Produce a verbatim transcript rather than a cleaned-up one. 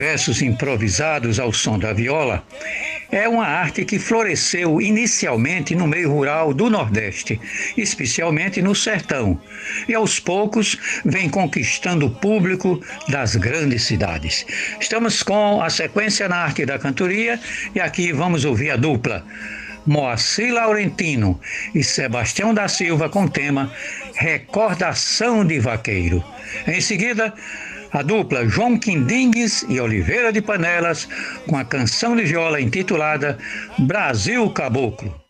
Versos improvisados ao som da viola é uma arte que floresceu inicialmente no meio rural do Nordeste, especialmente no sertão, e aos poucos vem conquistando o público das grandes cidades. Estamos com a sequência na arte da cantoria e aqui vamos ouvir a dupla Moacir Laurentino e Sebastião da Silva com o tema Recordação de Vaqueiro. Em seguida, a dupla João Quindingues e Oliveira de Panelas com a canção de viola intitulada Brasil Caboclo.